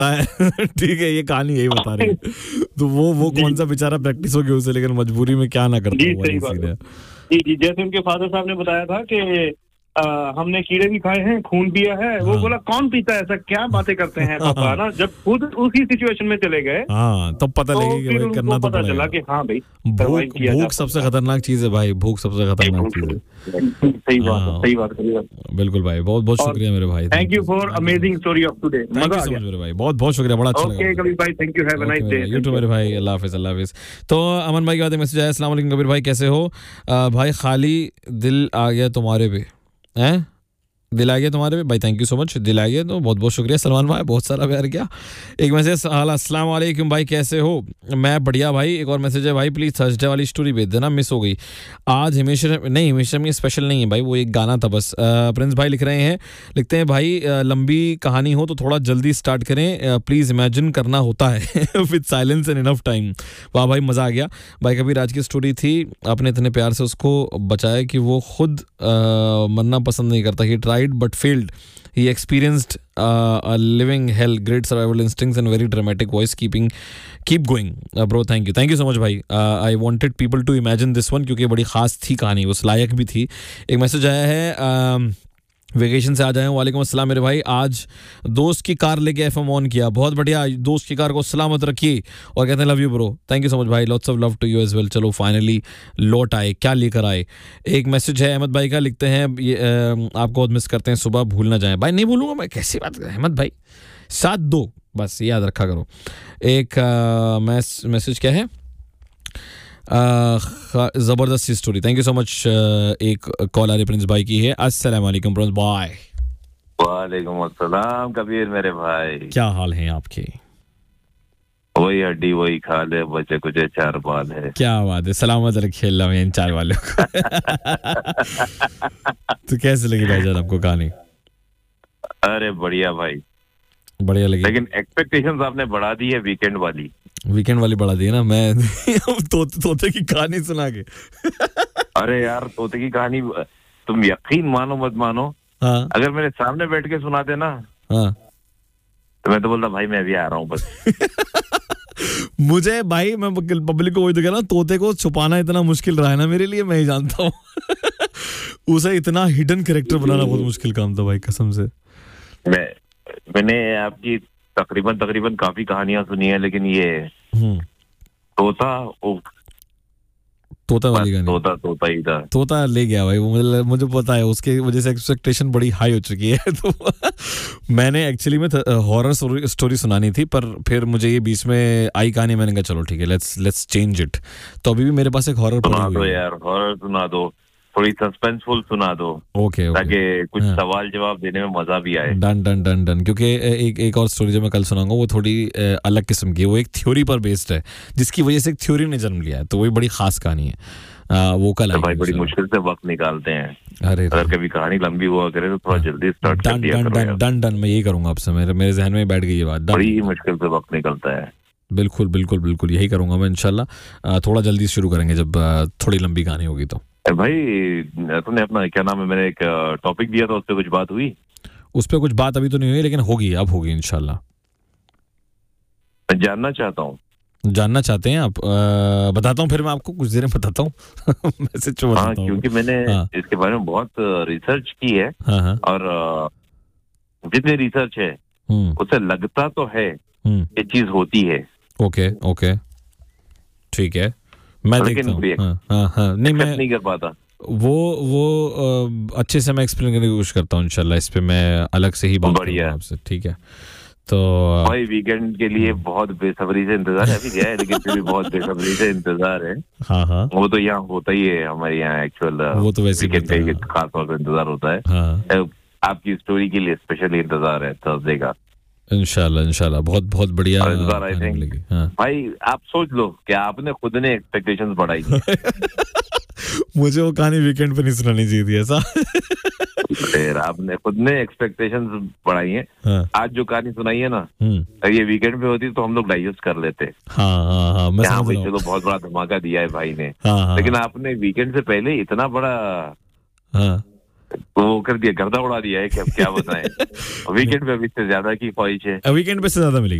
सकता है। ठीक है, ये कहानी यही बता रही है। तो वो कौन सा बेचारा प्रैक्टिस होगी उसे, लेकिन मजबूरी में क्या ना करता जी हुआ सही बात है। जी, जैसे उनके फादर साहब ने बताया था कि हमने कीड़े भी खाए हैं, खून पिया है। वो बोला कौन पीता है ऐसा, क्या बातें करते हैं पापा ना। जब खुद उसी सिचुएशन में चले गए तब पता लगी कि भाई करना तो पता चला कि हाँ भाई भूख सबसे खतरनाक चीज है भाई, भूख सबसे खतरनाक चीज है। सही बात है। बिल्कुल भाई, बहुत बहुत शुक्रिया मेरे भाई, thank you for amazing story of today. Thank you so much मेरे भाई, बहुत बहुत शुक्रिया, बड़ा अच्छा लगा। ओके कबीर भाई, thank you, have a nice day. You to मेरे भाई, अल्लाह हाफिज, अल्लाह हाफिज। तो अमन भाई के बाद मैसेज आया, अस्सलाम वालेकुम कबीर भाई, कैसे हो भाई, खाली दिल आ गया तुम्हारे पे, हैं दिल आ गया तुम्हारे पे भाई, थैंक यू सो मच, दिल आ गया तो बहुत बहुत शुक्रिया सलमान भाई, बहुत सारा प्यार किया। एक मैसेज, अस्सलाम वालेकुम भाई कैसे हो, मैं बढ़िया भाई। एक और मैसेज है भाई, प्लीज़ थर्सडे वाली स्टोरी भेज देना, मिस हो गई आज। हिमेश में स्पेशल नहीं है भाई, वो एक गाना था बस। प्रिंस भाई लिख रहे हैं, लिखते हैं भाई लंबी कहानी हो तो थोड़ा जल्दी स्टार्ट करें प्लीज़, इमेजिन करना होता है with silence and enough time. वाह भाई मज़ा आ गया भाई। कबीर आज की स्टोरी थी, आपने इतने प्यार से उसको बचाया कि वो खुद मरना पसंद नहीं करता। He tried but failed. He experienced a living hell, great survival instincts and very dramatic voice. Keep going, bro. Thank you so much भाई। I wanted people to imagine this one क्योंकि बड़ी खास थी कहानी, उस लायक भी थी। एक मैसेज आया है, वेकेशन से आ जाए, वालेकुम अस्सलाम मेरे भाई, आज दोस्त की कार लेके एफएम ऑन किया, बहुत बढ़िया, दोस्त की कार को सलामत रखिए, और कहते हैं love you bro, thank you so much भाई, lots of love to you as well. चलो फाइनली लौट आए, क्या लेकर आए। एक मैसेज है अहमद भाई का, लिखते हैं ये आपको बहुत मिस करते हैं, सुबह भूल ना जाएं भाई। नहीं भूलूंगा मैं, कैसी बात है अहमद भाई, 7-2 बस याद रखा करो। एक मैसेज क्या है, ज़बरदस्त story, thank you so much. एक कॉल आ रही प्रिंस भाई की है। अस्सलाम वालेकुम प्रिंस भाई। वालेकुम अस्सलाम कबीर मेरे भाई, क्या हाल है आपके। वही हड्डी वही खाल है, बचे कुछ 4 बाल है। क्या बात है, सलामत रखे अल्लाह में इन 4 वालों को। तो कैसे लगी भाईजान आपको कहानी। अरे बढ़िया भाई, बढ़िया लगी, लेकिन एक्सपेक्टेशंस आपने बढ़ा दी है वीकेंड वाली बढ़ा दी है ना मैं। तोते की कहानी सुना के। अरे यार तोते की कहानी तुम यकीन मानो मत मानो, हाँ। अगर मेरे सामने बैठ के सुनाते ना, हाँ। तो मैं तो बोलता भाई मैं भी आ रहा हूँ बस। मुझे भाई, मैं पब्लिक को वही तो कह रहा हूँ, तोते को छुपाना इतना मुश्किल रहा है ना मेरे लिए, मैं ही जानता हूँ। उसे इतना हिडन कैरेक्टर बनाना बहुत मुश्किल काम था भाई, कसम से। मैंने आपकी तकरीबन काफी कहानियां सुनी है, लेकिन ये तोता वाली कहानी, तोता ही था, तोता ले गया भाई वो, मुझे पता है, उसके वजह से एक्सपेक्टेशन बड़ी हाई हो चुकी है। तो मैंने एक्चुअली में हॉरर स्टोरी सुनानी थी, पर फिर मुझे ये बीच में आई कहानी, मैंने कहा चलो ठीक है, लेट्स चेंज इट। तो अभी भी मेरे पास एक हॉरर सुना दो यार, हॉरर सुना दो, थोड़ी सस्पेंसफुल सुना दो, ओके, ताकि कुछ सवाल जवाब देने में मजा भी आए। डन क्योंकि एक और स्टोरी जो मैं कल सुनाऊंगा वो थोड़ी अलग किस्म की है, वो एक थ्योरी पर बेस्ड है, जिसकी वजह से एक थ्योरी ने जन्म लिया है, तो वही बड़ी खास कहानी है। वो कल भाई बड़ी मुश्किल से वक्त निकालते हैं, अरे अगर कभी कहानी लंबी हुआ करे तो थोड़ा जल्दी स्टार्ट कर दिया करो। डन मैं यही करूंगा आपसे, मेरे जहन में बैठ गई ये बात, बड़ी मुश्किल से वक्त निकलता है। बिल्कुल यही करूंगा मैं इंशाल्लाह, थोड़ा जल्दी शुरू करेंगे जब थोड़ी लंबी कहानी होगी तो। भाई तुमने अपना क्या नाम है, मैंने एक टॉपिक दिया था, उस पर कुछ बात हुई? उस पर कुछ बात अभी तो नहीं हुई, लेकिन होगी, अब होगी इंशाल्लाह। मैं जानना चाहते हैं आप? बताता हूँ, फिर मैं आपको कुछ देर में बताता हूँ। मैसेज बताता हूँ, क्योंकि मैंने इसके बारे में बहुत रिसर्च की है, और जितनी रिसर्च है उसे लगता तो है ये चीज होती है। ओके ठीक है, मैं देखता हूँ। नहीं मैं नहीं कर पाता वो अच्छे से मैं एक्सप्लेन करने की कोशिश करता हूँ इंशाल्लाह, इस पे मैं अलग से ही बात करूंगा आपसे, ठीक है। तो भाई वीकेंड के लिए बहुत बेसब्री से इंतजार है, अभी गया है लेकिन फिर भी बहुत बेसब्री से इंतजार है। हाँ वो तो यहाँ होता ही है, हमारे यहाँ एक्चुअल वो तो वैसे वीकेंड का खास तौर पर इंतजार होता है। आपकी स्टोरी के लिए स्पेशली इंतजार है थर्सडे का, इंशाल्लाह बहुत बढ़िया। भाई आप सोच लो कि आपने खुद ने एक्सपेक्टेशंस बढ़ाई। मुझे वो कहानी वीकेंड पे नहीं सुनानी चाहिए थी ऐसा। फिर आपने खुद ने एक्सपेक्टेशंस बढ़ाई हैं। आज जो कहानी सुनाई है ना, ये वीकेंड पे होती तो हम लोग डाइजेस्ट कर लेते। मैं समझ रहा हूं। चलो बहुत बड़ा धमाका दिया है भाई ने, लेकिन आपने वीकेंड से पहले इतना बड़ा वो कर दिया, गर्दा उड़ा दिया है कि अब क्या बताएं। वीकेंड पे भी इससे ज्यादा की ख्वाहिश है, वीकेंड पे से ज्यादा मिलेगी।